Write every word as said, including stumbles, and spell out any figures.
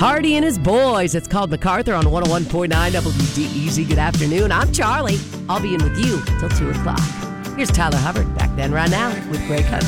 Hardy and his boys. It's called MacArthur on one oh one point nine W D E Z. Good afternoon. I'm Charlie. I'll be in with you till two o'clock. Here's Tyler Hubbard, back then, right now, with Grey Country.